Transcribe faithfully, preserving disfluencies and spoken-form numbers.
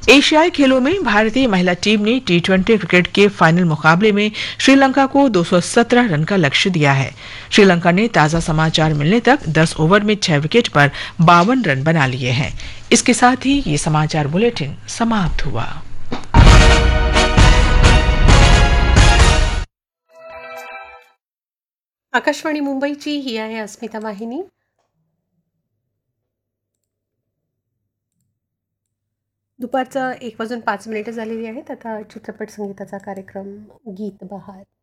एशियाई खेलों में भारतीय महिला टीम ने टी ट्वेंटी क्रिकेट के फाइनल मुकाबले में श्रीलंका को दो सौ सत्रह रन का लक्ष्य दिया है। श्रीलंका ने ताजा समाचार मिलने तक दस ओवर में छह विकेट पर बावन रन बना लिए हैं। इसके साथ ही ये समाचार बुलेटिन समाप्त हुआ। आकाशवाणी मुंबईची ही आहे अस्मिता वाहिनी. दुपारचं एक वाजून पाच मिनिटं झालेली आहेत. आता चित्रपट संगीताचा कार्यक्रम गीत बहार.